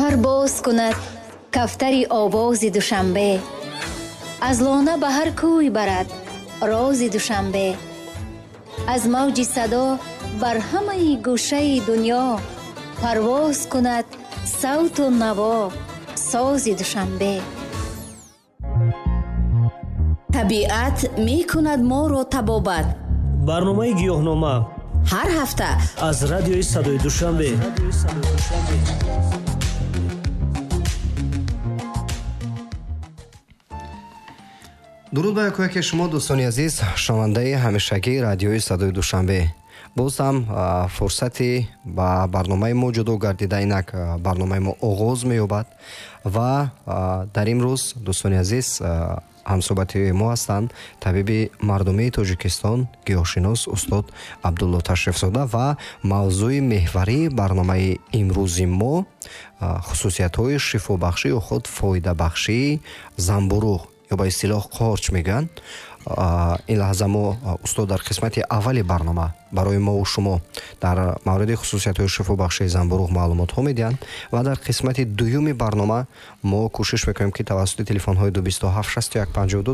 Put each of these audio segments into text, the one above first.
парвоз кунад кафтари овози душанбе. аз лона ба ҳар кӯй барад рози душанбе. аз мавҷи садо бар ҳамаи гӯшаи дунё парвоз кунад савту наво сози душанбе. табиат мекунад моро табобат. барномаи гиёҳнома ҳар ҳафта аз радиои садои душанбе. дуруд ба якояке шумо дӯстони азиз, шунавандаи ҳамешагии радиои садои душанбе. боз ҳам фурсати ба барномаи мо ҷудо гардида инак барномаи мо оғоз меёбад ва дар имрӯз дӯстони азиз ҳамсӯҳбати мо ҳастанд табиби мардумии Тоҷикистон, гиёҳшинос устод Абдулло Ташрифзода ва мавзӯи меҳварии барномаи имрӯзи мо хусусиятҳои шифобахшӣ ё худ фоидабахшии занбурӯғ ё ба истилоҳ қорч мегӯянд. ин лаҳза мо устод дар қисмати аввали барнома барои мову шумо дар мавриди хусусиятҳои шифобахшии занбурӯғ маълумотҳо медиҳанд ва дар қисмати дуюми барнома мо кӯшиш мекунем ки тавассути телефонҳои 276152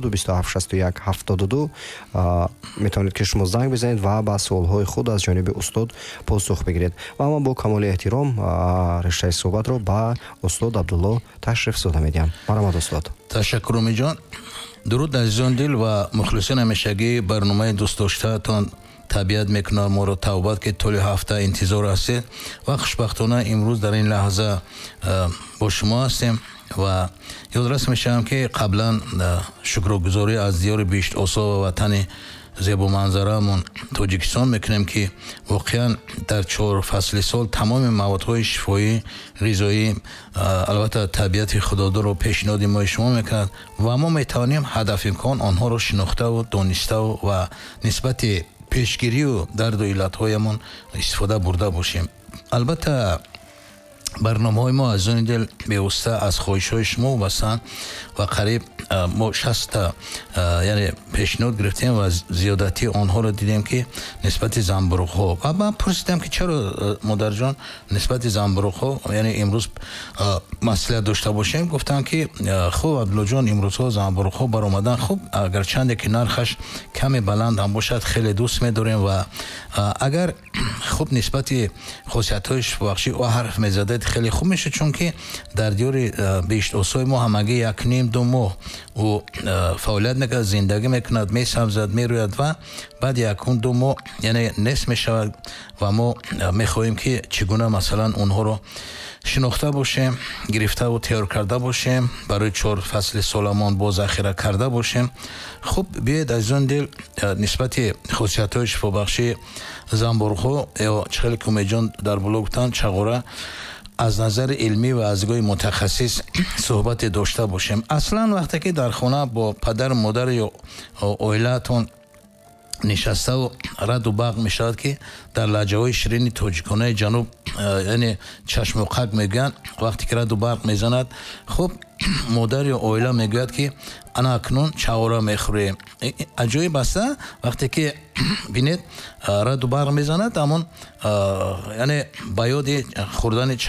276172 метавонед ки шумо занг бизанед ва ба суолҳои худ аз ҷониби устод посух бигиред. ва ман бо камоли эҳтиром риштаи суҳбатро ба устод Абдулло Ташрифзода медиҳам. марамад устод. ташаккур умидҷон. дуруд азизон дил ва мухлисони ҳамешагии барномаи дӯстдоштаатон. табиат мекунад моро тавбат ки толи ҳафта интизор ҳастед ва хушбахтона имрӯз дар ин лаҳза бо шумо ҳастем ва ёдрас мешавам ки қаблан шукргузорӣ аз диёри бишт осо ва ватани зебоманзараамон Тоҷикистон мекунем ки воқеан дар 4 фасли сол тамоми маводҳои шифоӣ, ғизоӣ, албатта табиати худодорро пешниҳоди мои шумо мекунад ва мо метавонем ҳадафимкон онҳоро шинохтаву дониставу ва нисбати пешгирию дарду иллатҳоямон истифода бурда бошем. албатта барномаҳои мо азизони дил бевосита аз хоҳишҳои шумо вобастаанд ва қариб мо 60 яъне пешниҳод гирифтем ва зиёдати онҳоро дидем ки нисбати занбурӯғҳо ва ман пурсидам ки чаро модарҷон нисбати занбурӯғҳо яъне имрӯз маслиҳат дошта бошем. гуфтанд ки хуб Абдуллоҷон имрӯзҳо занбурӯғҳо баромадан хуб агарчанде ки нархаш каме баланд ҳам бошад хеле дӯст медорем ва агар хуб нисбати хусусиятҳои шифобахшӣ ва ҳарф мезадед хеле хуб мешуд, чунки дар диёри бишт осои мо ҳамагӣ 1.5-2 моҳ ӯ фаъолият мекунад, зиндагӣ мекунад, месабзад, мерӯяд ва баъд 1-2 моҳ яъне несф мешавад ва мо мехоҳем ки чӣ гуна масалан онҳоро шинохта бошем, гирифтаву тайёр карда бошем, барои 4 фасли соламон бо захира карда бошем. хуб биёед азизони дил нисбати хусусиятҳои шифобахшии занбурӯғҳо ё чихеле ки умедҷон дар блог гуфтанд чағора аз назари илмӣ ва аз дидгоҳи мутахассис суҳбате дошта бошем. аслан вақте ки дар хона бо падару модар ё оилаатон нишаставу раду бағ мешавад ки дар лаҳҷаҳои ширини тоҷиконаи ҷануб яъне чашму қак мегӯянд, вақте ки раду барқ мезанад хуб модар ё оила мегӯяд ки ана акнун чағора мехӯрем. аҷоиб аста вақте ки бинед раду барқ мезанад амон яъне ба ёди хӯрдани